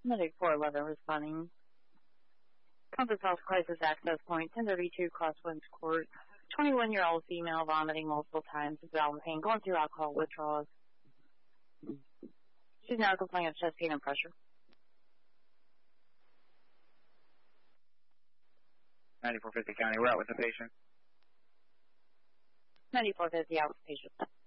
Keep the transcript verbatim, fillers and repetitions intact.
Medic four eleven responding. Compass Health Crisis Access Point, ten thirty-two Crosswinds Court. twenty-one-year-old female vomiting multiple times, abdominal pain, going through alcohol withdrawals. She's now complaining of chest pain and pressure. ninety-four fifty County, we're out with the patient. ninety-four fifty out with the patient.